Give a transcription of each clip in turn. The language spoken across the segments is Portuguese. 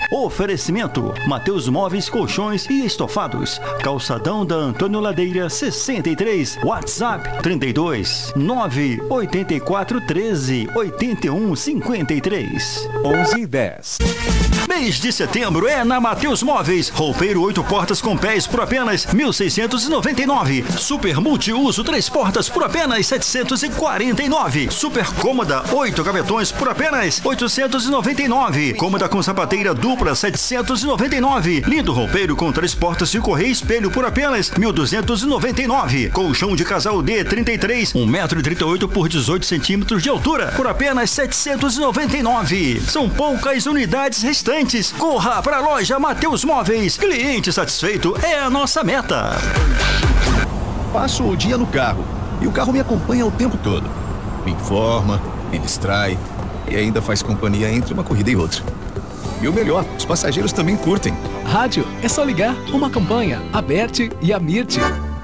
Oferecimento: Mateus Móveis, Colchões e Estofados. Calçadão da Antônio Ladeira 63. WhatsApp 32 984 13 81 53. 11:10. Mês de setembro é na Mateus Móveis. Roupeiro 8 portas com pés por apenas 1.699. Super multiuso 3 portas por apenas 749. Super cômoda 8 gavetões por apenas 899. Cômoda com sapateira dupla 799. Lindo roupeiro com 3 portas de correia e espelho por apenas 1.299. Colchão de casal D 33, 1,38 m por 18 cm de altura por apenas 799. São poucas unidades restantes. Corra para a loja Mateus Móveis. Cliente satisfeito é a nossa meta. Passo o dia no carro e o carro me acompanha o tempo todo. Me informa, me distrai e ainda faz companhia entre uma corrida e outra. E o melhor, os passageiros também curtem. Rádio, é só ligar, uma campanha, a Bert e a Mirte.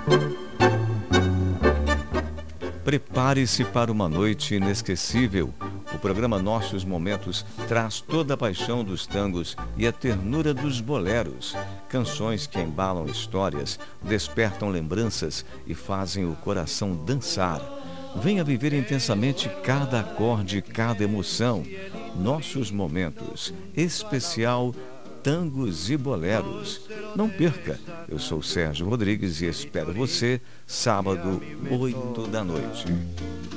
Prepare-se para uma noite inesquecível. O programa Nossos Momentos traz toda a paixão dos tangos e a ternura dos boleros. Canções que embalam histórias, despertam lembranças e fazem o coração dançar. Venha viver intensamente cada acorde, cada emoção. Nossos Momentos, especial Tangos e Boleros. Não perca! Eu sou Sérgio Rodrigues e espero você sábado, 8 da noite.